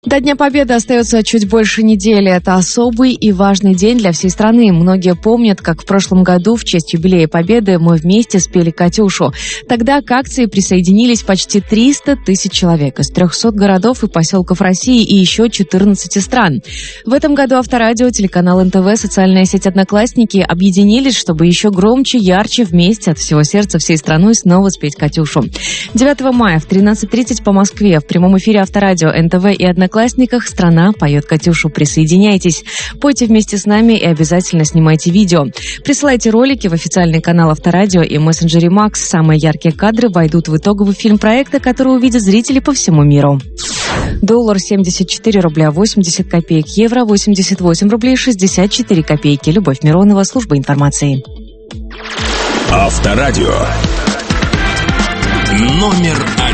До Дня Победы остается чуть больше недели. Это особый и важный день для всей страны. Многие помнят, как в прошлом году в честь юбилея Победы мы вместе спели «Катюшу». Тогда к акции присоединились почти 300 тысяч человек из 300 городов и поселков России и еще 14 стран. В этом году Авторадио, телеканал НТВ, социальная сеть «Одноклассники» объединились, чтобы еще громче, ярче, вместе от всего сердца всей страной снова спеть «Катюшу». 9 мая в 13:30 по Москве в прямом эфире Авторадио, НТВ и Одноклассниках страна поет «Катюшу». Присоединяйтесь, пойте вместе с нами и обязательно снимайте видео. Присылайте ролики в официальный канал Авторадио и мессенджере Макс. Самые яркие кадры войдут в итоговый фильм проекта, который увидят зрители по всему миру. Доллар 74 рубля 80 копеек, евро 88 рублей 64 копейки. Любовь Миронова, служба информации. Авторадио. Номер 1.